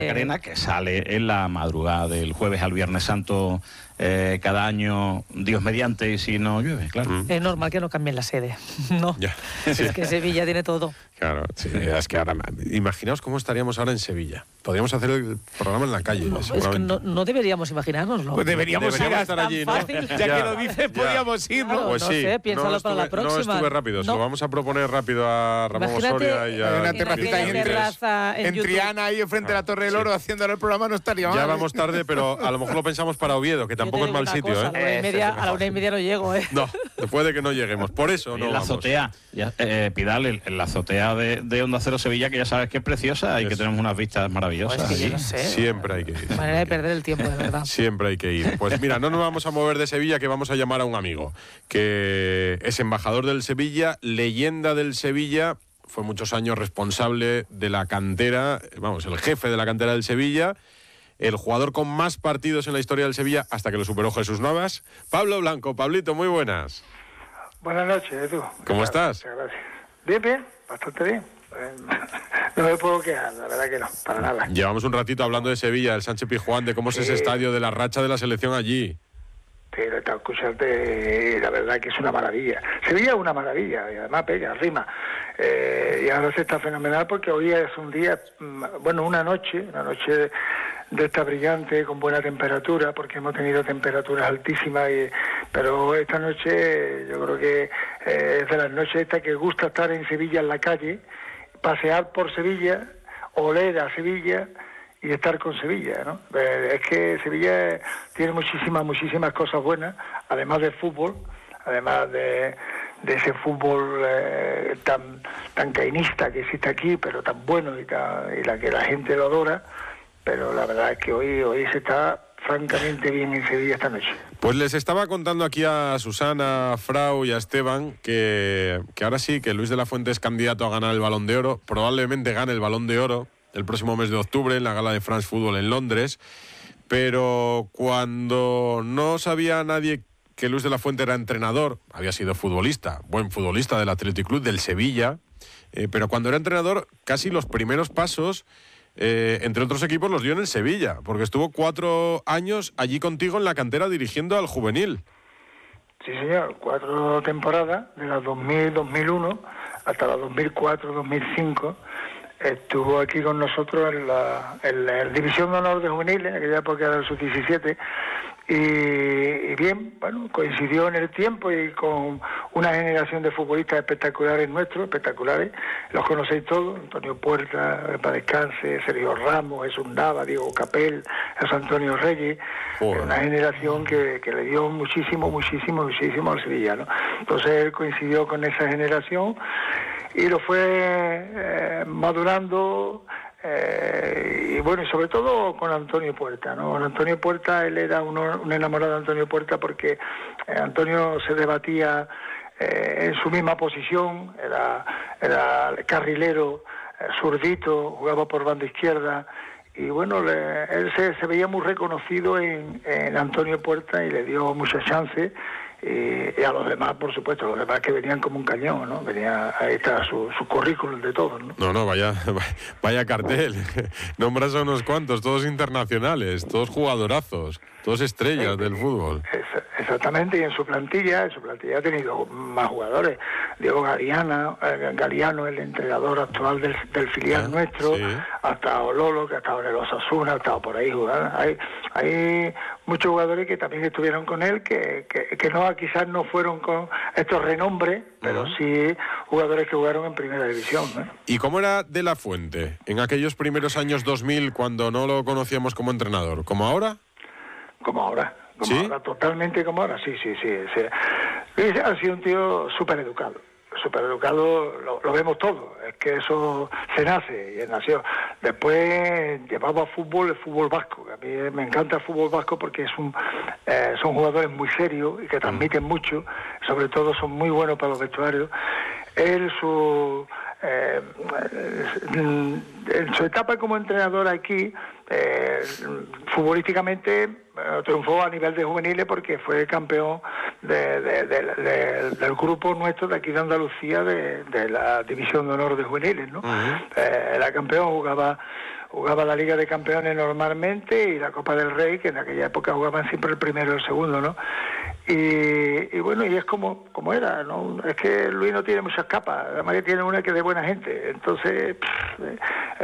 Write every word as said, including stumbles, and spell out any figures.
Arena, que sale en la madrugada del jueves al Viernes Santo eh, cada año, Dios mediante, y si no llueve, claro. Mm. Es normal que no cambien la sede, ¿no? Ya. Es Sí. que Sevilla tiene todo. Claro, sí, es que ahora, imaginaos cómo estaríamos ahora en Sevilla. Podríamos hacer el programa en la calle, No, es que seguramente. no, no deberíamos imaginárnoslo. Pues deberíamos, Deberíamos ir estar tan allí, ¿no? fácil. Ya, Ya, que lo dices, ya. podríamos ir, ¿no? Claro, Pues no sí, sé, piénsalo no para la estuve, no próxima. estuve rápido, se No. lo vamos a proponer rápido a Ramón Imagínate, Osoria y eh, a... Una en terracita aquella ahí en terraza en En YouTube. Triana, ahí enfrente de la Torre del Sí. Oro, haciéndole el programa, no estaría mal. Ya ¿eh? vamos tarde, pero a lo mejor lo pensamos para Oviedo, que Yo te tampoco es digo mal una sitio, cosa, ¿eh? A la, una y media, a la una y media no llego, ¿eh? No, puede que no lleguemos. Por eso no en la vamos. azotea, ya, eh, Pidal, en, en la azotea de, de Onda Cero Sevilla, que ya sabes que es preciosa y que Eso. tenemos unas vistas maravillosas. Pues que yo allí. no sé. Siempre hay que ir. Manera de perder el tiempo, de verdad. Siempre hay que ir. Pues mira, no nos vamos a mover de Sevilla, que vamos a llamar a un amigo que es embajador del Sevilla, leyenda del Sevilla, fue muchos años responsable de la cantera, vamos, el jefe de la cantera del Sevilla, el jugador con más partidos en la historia del Sevilla hasta que lo superó Jesús Navas. Pablo Blanco. Pablito, muy buenas. Buenas noches, Edu. ¿Cómo estás? Muchas gracias. Bien, bien, bastante bien. Eh, No me puedo quejar, la verdad que no, para nada. Llevamos un ratito hablando de Sevilla, del Sánchez Pizjuán, de cómo es ese Sí. estadio, de la racha de la selección allí. Pero está escucharte, la verdad que es una maravilla. Sevilla es una maravilla, y además pega, rima. Eh, y ahora se está fenomenal porque hoy es un día, mm, bueno, una noche, una noche de, de esta brillante, con buena temperatura, porque hemos tenido temperaturas altísimas, y, pero esta noche yo creo que eh, es de las noches estas que gusta estar en Sevilla en la calle, pasear por Sevilla, oler a Sevilla y estar con Sevilla, ¿no? Eh, es que Sevilla tiene muchísimas, muchísimas cosas buenas, además del fútbol, además de, de ese fútbol eh, tan tan cainista que existe aquí, pero tan bueno y, tan, y la que la gente lo adora, pero la verdad es que hoy, hoy se está francamente bien en Sevilla esta noche. Pues les estaba contando aquí a Susana, a Frau y a Esteban que, que ahora sí, que Luis de la Fuente es candidato a ganar el Balón de Oro, probablemente gane el Balón de Oro el próximo mes de octubre en la gala de France Football en Londres, pero cuando no sabía nadie que Luis de la Fuente era entrenador, había sido futbolista, buen futbolista del Athletic Club, del Sevilla, eh, pero cuando era entrenador casi los primeros pasos, eh, entre otros equipos, los dio en el Sevilla, porque estuvo cuatro años allí contigo en la cantera dirigiendo al juvenil. Sí, señor, cuatro temporadas, de las dos mil, dos mil uno hasta la dos mil cuatro, dos mil cinco, estuvo aquí con nosotros en la, en la División de Honor de Juveniles, en aquella época era el sub diecisiete, y, y bien, bueno, coincidió en el tiempo y con una generación de futbolistas espectaculares nuestros, espectaculares, los conocéis todos, Antonio Puerta, para descanse, Sergio Ramos, Jesús Nava, Diego Capel, José Antonio Reyes, Joder. una generación que, que le dio muchísimo, muchísimo, muchísimo al Sevilla, ¿no? Entonces él coincidió con esa generación y lo fue eh, madurando, eh, y bueno, y sobre todo con Antonio Puerta, ¿no? Con Antonio Puerta, él era uno, un enamorado de Antonio Puerta porque eh, Antonio se debatía eh, en su misma posición, era, era carrilero, eh, zurdito, jugaba por banda izquierda, y bueno, le, él se, se veía muy reconocido en, en Antonio Puerta y le dio muchas chances. Y, y a los demás, por supuesto, los demás que venían como un cañón, ¿no? Venía, ahí está su, su currículum de todos, ¿no? No, no, vaya, vaya cartel. Nombras a unos cuantos, todos internacionales, todos jugadorazos, todos estrellas del fútbol. Es- exactamente, y en su plantilla, en su plantilla ha tenido más jugadores. Diego Galeana, eh, Galeano, el entrenador actual del, del filial Ah, nuestro, sí. ha estado Lolo, que ha estado en el Osasuna, ha estado por ahí jugando. Hay, hay muchos jugadores que también estuvieron con él, que, que, que no quizás no fueron con estos renombres, pero Ujú. sí jugadores que jugaron en primera división, ¿no? ¿Y cómo era De la Fuente en aquellos primeros años dos mil cuando no lo conocíamos como entrenador? ¿Como ahora? Como ahora, como ¿Sí? ahora, totalmente como ahora, sí, sí, sí. sí. Luis ha sido un tío súper educado, súper educado, lo, lo vemos todo, es que eso se nace, y él nació. Después llevaba fútbol, el fútbol vasco, que a mí me encanta el fútbol vasco porque es un, eh, son jugadores muy serios y que transmiten mucho, sobre todo son muy buenos para los vestuarios. Él, su... Eh, en su etapa como entrenador aquí, eh, futbolísticamente eh, triunfó a nivel de juveniles porque fue campeón de, de, de, de, del grupo nuestro de aquí de Andalucía, de, de la División de Honor de Juveniles, ¿no? Uh-huh. eh, era campeón, jugaba jugaba la Liga de Campeones normalmente y la Copa del Rey, que en aquella época jugaban siempre el primero y el segundo, ¿no? Y, y bueno, y es como, como era, ¿no? Es que Luis no tiene muchas capas, además que tiene una que es de buena gente, entonces... Pff,